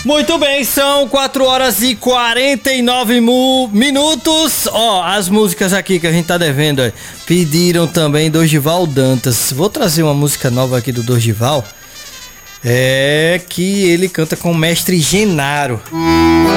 Muito bem, são 4 horas e 49 minutos. Ó, as músicas aqui que a gente tá devendo, ó. Pediram também Dorival Dantas. Vou trazer uma música nova aqui do Dorival. Que ele canta com o Mestre Genaro.